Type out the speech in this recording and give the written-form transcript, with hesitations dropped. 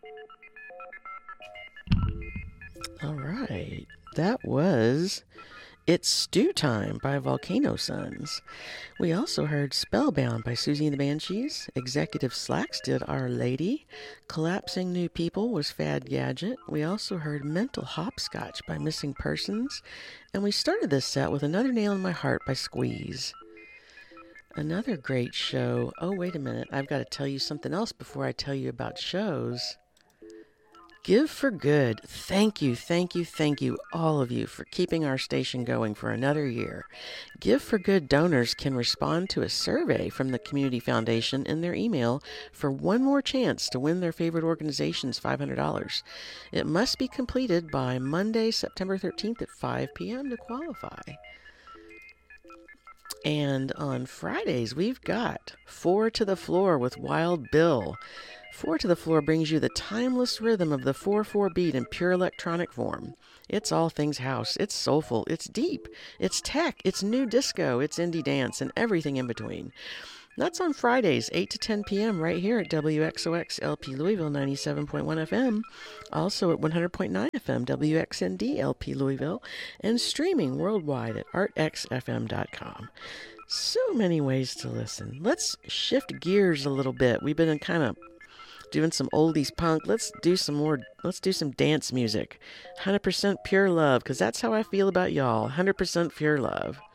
All right. That was It's Stew Time by Volcano Sons. We also heard Spellbound by Susie and the Banshees. Executive Slacks did Our Lady. Collapsing New People was Fad Gadget. We also heard Mental Hopscotch by Missing Persons. And we started this set with Another Nail in My Heart by Squeeze. Another great show. Oh, wait a minute. I've got to tell you something else before I tell you about shows. Give for Good. Thank you, thank you, thank you, all of you, for keeping our station going for another year. Give for Good donors can respond to a survey from the Community Foundation in their email for one more chance to win their favorite organization's $500. It must be completed by Monday, September 13th at 5 p.m. to qualify. And on Fridays, we've got Four to the Floor with Wild Bill. Four to the Floor brings you the timeless rhythm of the 4/4 beat in pure electronic form. It's all things house. It's soulful. It's deep. It's tech. It's new disco. It's indie dance and everything in between. That's on Fridays, 8 to 10 p.m. right here at WXOX LP Louisville 97.1 FM, also at 100.9 FM WXND LP Louisville, and streaming worldwide at artxfm.com. So many ways to listen. Let's shift gears a little bit. We've been kind of doing some oldies punk. Let's do some dance music. 100% pure love, because that's how I feel about y'all. 100% pure love.